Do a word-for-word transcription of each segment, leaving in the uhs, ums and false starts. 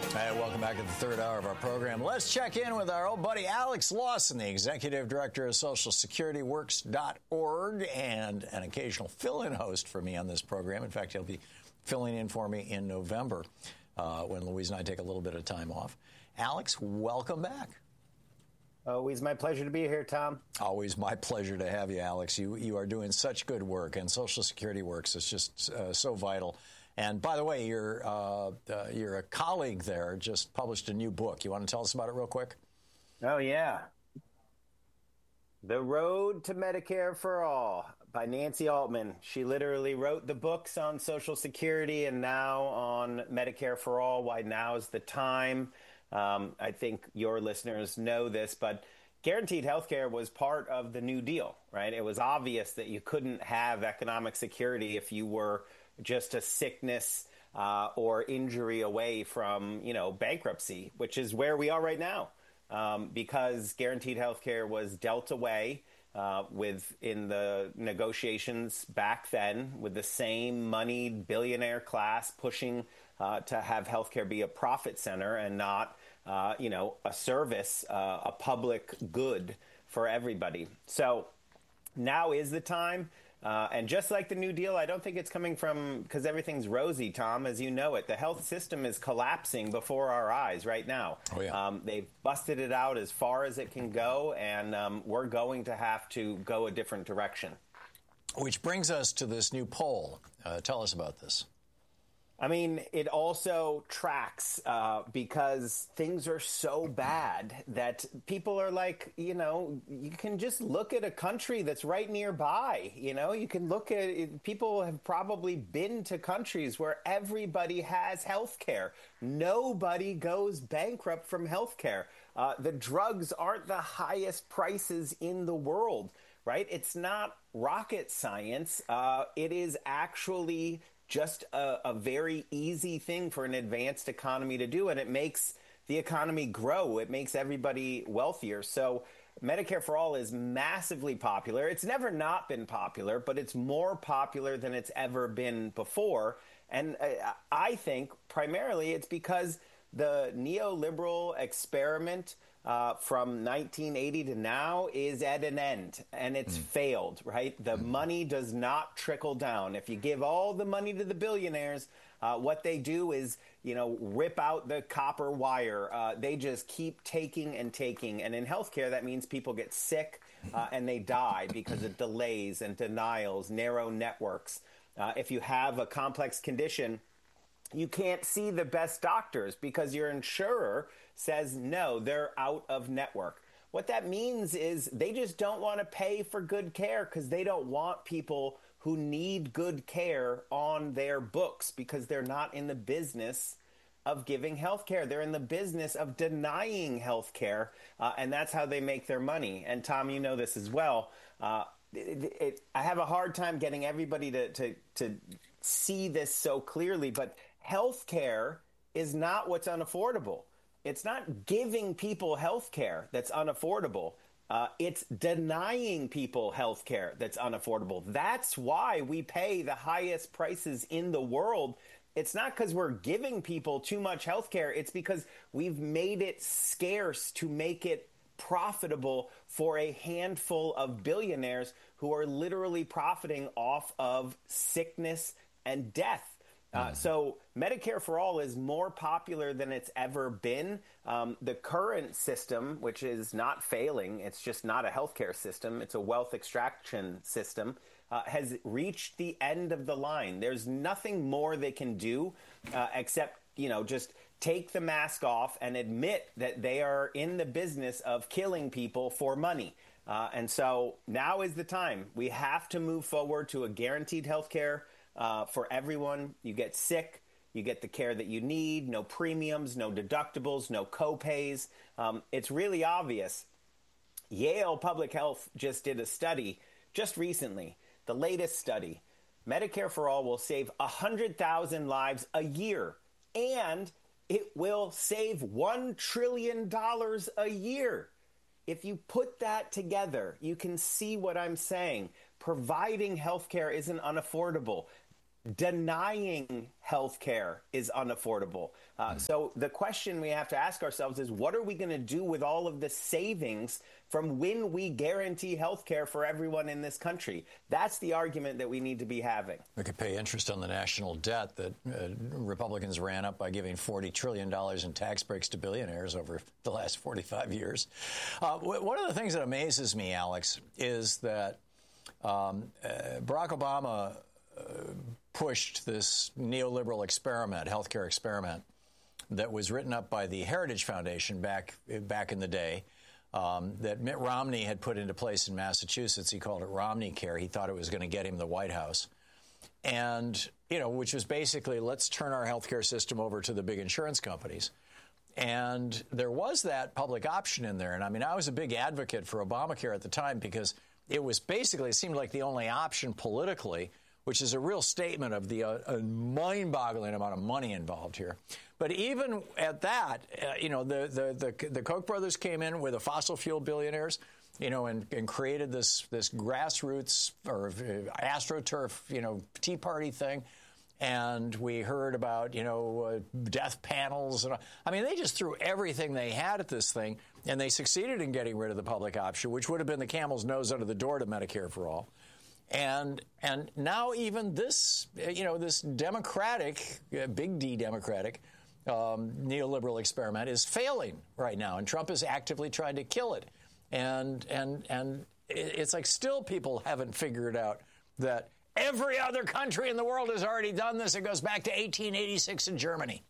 Hey, welcome back to the third hour of our program. Let's check in with our old buddy Alex Lawson, the executive director of Social Security Works dot org and an occasional fill-in host for me on this program. In fact, he'll be filling in for me in November uh, when Louise and I take a little bit of time off. Alex, welcome back. Always my pleasure to be here, Tom. Always my pleasure to have you, Alex. You you are doing such good work, and Social Security Works is just uh, so vital. And by the way, you're uh, uh, you're a colleague there, just published a new book. You want to tell us about it real quick? Oh, yeah. The Road to Medicare for All by Nancy Altman. She literally wrote the books on Social Security and now on Medicare for All, why now is the time. Um, I think your listeners know this, but guaranteed healthcare was part of the New Deal, right? It was obvious that you couldn't have economic security if you were just a sickness uh, or injury away from, you know, bankruptcy, which is where we are right now, um, because guaranteed healthcare was dealt away uh, with in the negotiations back then with the same moneyed billionaire class pushing uh, to have healthcare be a profit center and not, uh, you know, a service, uh, a public good for everybody. So now is the time. Uh, and just like the New Deal, I don't think it's coming from because everything's rosy, Tom, as you know it. The health system is collapsing before our eyes right now. Oh, yeah. Um, they've busted it out as far as it can go, and um, we're going to have to go a different direction. Which brings us to this new poll. Uh, tell us about this. I mean, it also tracks uh, because things are so bad that people are like, you know, you can just look at a country that's right nearby. You know, you can look at it. People have probably been to countries where everybody has health care. Nobody goes bankrupt from health care. Uh, the drugs aren't the highest prices in the world, right? It's not rocket science. Uh, it is actually just a, a very easy thing for an advanced economy to do, and it makes the economy grow. It makes everybody wealthier. So Medicare for All is massively popular. It's never not been popular, but it's more popular than it's ever been before. And I, I think primarily it's because the neoliberal experiment uh, from nineteen eighty to now is at an end, and it's mm. failed, right? The mm. money does not trickle down. If you give all the money to the billionaires, uh, what they do is, you know, rip out the copper wire. Uh, they just keep taking and taking. And in healthcare, that means people get sick uh, and they die because of delays and denials, narrow networks. Uh, if you have a complex condition, you can't see the best doctors because your insurer says, no, they're out of network. What that means is they just don't want to pay for good care because they don't want people who need good care on their books because they're not in the business of giving health care. They're in the business of denying health care, uh, and that's how they make their money. And Tom, you know this as well. Uh, it, it, I have a hard time getting everybody to, to, to see this so clearly, but health care is not what's unaffordable. It's not giving people health care that's unaffordable. Uh, it's denying people health care that's unaffordable. That's why we pay the highest prices in the world. It's not because we're giving people too much health care. It's because we've made it scarce to make it profitable for a handful of billionaires who are literally profiting off of sickness and death. Uh, so Medicare for All is more popular than it's ever been. Um, the current system, which is not failing, it's just not a healthcare system, it's a wealth extraction system, uh, has reached the end of the line. There's nothing more they can do uh, except, you know, just take the mask off and admit that they are in the business of killing people for money. Uh, and so now is the time. We have to move forward to a guaranteed healthcare Uh, for everyone. You get sick, you get the care that you need, no premiums, no deductibles, no co-pays. Um, it's really obvious. Yale Public Health just did a study just recently, the latest study. Medicare for All will save one hundred thousand lives a year, and it will save one trillion dollars a year. If you put that together, you can see what I'm saying. Providing health care isn't unaffordable. denying health care is unaffordable. Uh, mm. So the question we have to ask ourselves is, what are we going to do with all of the savings from when we guarantee health care for everyone in this country? That's the argument that we need to be having. We could pay interest on the national debt that uh, Republicans ran up by giving forty trillion dollars in tax breaks to billionaires over the last forty-five years. Uh, one of the things that amazes me, Alex, is that um, uh, Barack Obama uh, pushed this neoliberal experiment, healthcare experiment, that was written up by the Heritage Foundation back back in the day, um, that Mitt Romney had put into place in Massachusetts. He called it Romney Care. He thought it was going to get him the White House. And, you know, which was basically, let's turn our healthcare system over to the big insurance companies. And there was that public option in there. And, I mean, I was a big advocate for Obamacare at the time because it was basically, it seemed like the only option politically, which is a real statement of the uh, mind-boggling amount of money involved here. But even at that, uh, you know, the, the, the, the Koch brothers came in with the fossil fuel billionaires, you know, and, and created this, this grassroots or uh, AstroTurf, you know, Tea Party thing. And we heard about, you know, uh, death panels. And I mean, they just threw everything they had at this thing, and they succeeded in getting rid of the public option, which would have been the camel's nose under the door to Medicare for all. And and now even this, you know, this democratic, uh, big D democratic, um, neoliberal experiment is failing right now, and Trump is actively trying to kill it. And and and it's like still people haven't figured out that every other country in the world has already done this. It goes back to eighteen eighty-six in Germany.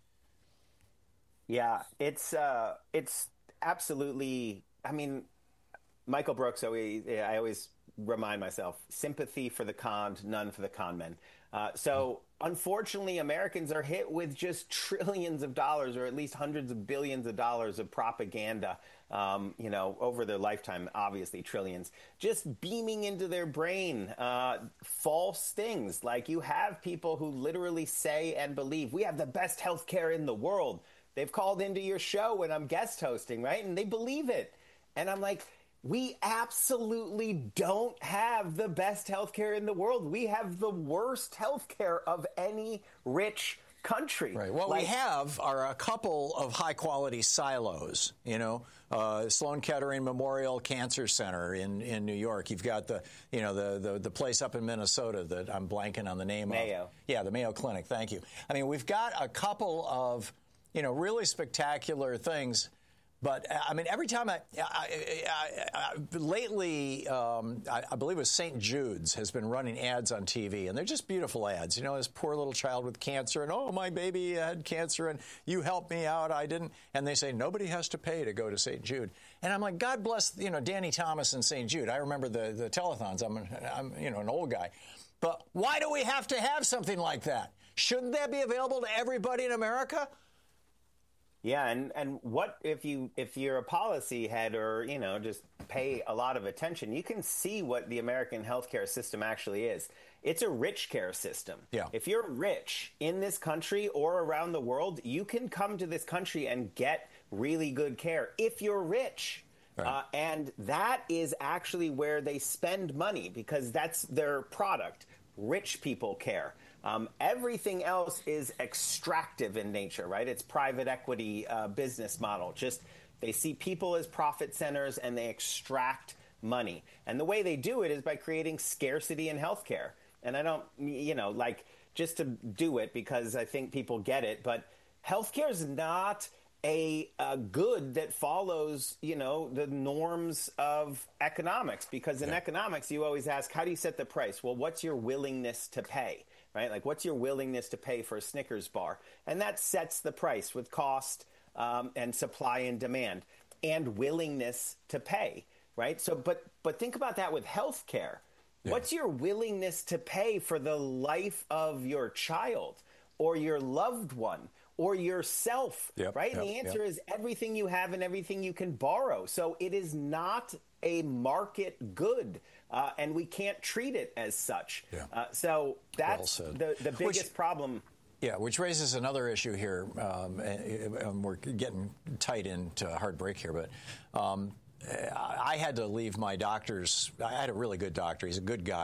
Yeah, it's uh, it's absolutely. I mean, Michael Brooks. Always, I always remind myself: sympathy for the conned, none for the con men. Uh, so, unfortunately, Americans are hit with just trillions of dollars, or at least hundreds of billions of dollars of propaganda, um, you know, over their lifetime, obviously trillions, just beaming into their brain uh, false things. Like, you have people who literally say and believe, we have the best health care in the world. They've called into your show when I'm guest hosting, right? And they believe it. And I'm like, we absolutely don't have the best healthcare in the world. We have the worst healthcare of any rich country. Right. What like, we have are a couple of high-quality silos, you know, uh, Sloan Kettering Memorial Cancer Center in, in New York. You've got the, you know, the, the, the place up in Minnesota that I'm blanking on the name Mayo. of. Mayo. Yeah, the Mayo Clinic. Thank you. I mean, we've got a couple of, you know, really spectacular things. But, I mean, every time I, I, I, I lately, um, I, I believe it was Saint Jude's has been running ads on T V, and they're just beautiful ads. You know, this poor little child with cancer, and, oh, my baby had cancer, and you helped me out, I didn't. And they say, nobody has to pay to go to Saint Jude. And I'm like, God bless, you know, Danny Thomas and Saint Jude. I remember the, the telethons. I'm, I'm, you know, an old guy. But why do we have to have something like that? Shouldn't that be available to everybody in America? Yeah, and, and what if you if you're a policy head or, you know, just pay a lot of attention, you can see what the American healthcare system actually is. It's a rich care system. Yeah. If you're rich in this country or around the world, you can come to this country and get really good care if you're rich. Right. Uh, and that is actually where they spend money because that's their product. Rich people care. Um, everything else is extractive in nature, right? It's private equity uh, business model. Just they see people as profit centers and they extract money. And the way they do it is by creating scarcity in healthcare. And I don't, you know, like just to do it because I think people get it, but healthcare is not a, a good that follows, you know, the norms of economics. Because in yeah. economics, you always ask, how do you set the price? Well, what's your willingness to pay? Right? Like, what's your willingness to pay for a Snickers bar? And that sets the price with cost um, and supply and demand and willingness to pay, right? So, but but think about that with healthcare. Yeah. What's your willingness to pay for the life of your child or your loved one or yourself, yep, right? Yep, and the answer yep. is everything you have and everything you can borrow. So it is not a market good. Uh, and we can't treat it as such. Yeah. Uh, so that's well the, the biggest which, problem. Yeah, which raises another issue here. Um, and, and we're getting tight into a hard break here, but um, I had to leave my doctor's. I had a really good doctor. He's a good guy.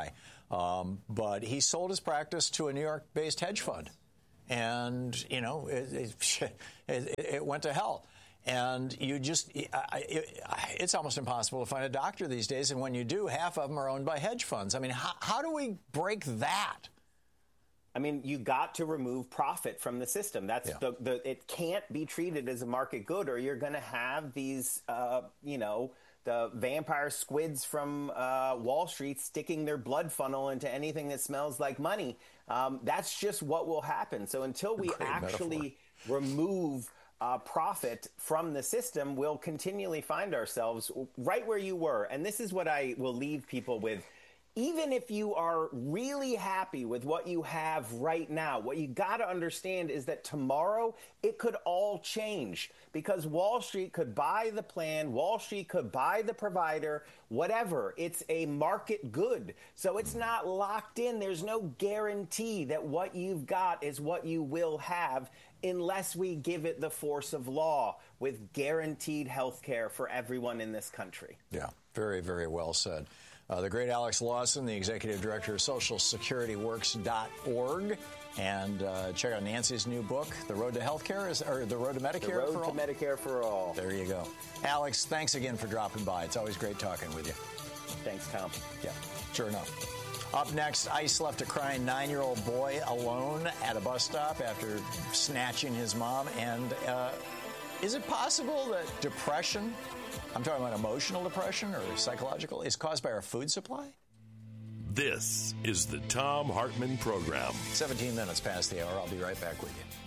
Um, but he sold his practice to a New York-based hedge fund. And, you know, it, it, it, it went to hell. And you just, it, it, it's almost impossible to find a doctor these days. And when you do, half of them are owned by hedge funds. I mean, how, how do we break that? I mean, you got to remove profit from the system. That's yeah. the, the, it can't be treated as a market good, or you're going to have these, uh, you know, the vampire squids from uh, Wall Street sticking their blood funnel into anything that smells like money. Um, that's just what will happen. So until we Great actually metaphor. remove uh, profit from the system, we'll continually find ourselves right where you were. And this is what I will leave people with. Even if you are really happy with what you have right now, what you got to understand is that tomorrow it could all change, because Wall Street could buy the plan, Wall Street could buy the provider, whatever. It's a market good. So it's not locked in. There's no guarantee that what you've got is what you will have unless we give it the force of law with guaranteed health care for everyone in this country. Yeah, very, very well said. Uh, the great Alex Lawson, the executive director of Social Security Works dot org. And uh, check out Nancy's new book, The Road to Healthcare, is, or The Road to Medicare The Road for to All? Medicare for All. There you go. Alex, thanks again for dropping by. It's always great talking with you. Thanks, Tom. Yeah, sure enough. Up next, ICE left a crying nine-year-old boy alone at a bus stop after snatching his mom. And uh, is it possible that depression, I'm talking about emotional depression or psychological, is caused by our food supply? This is the Thom Hartmann Program. seventeen minutes past the hour. I'll be right back with you.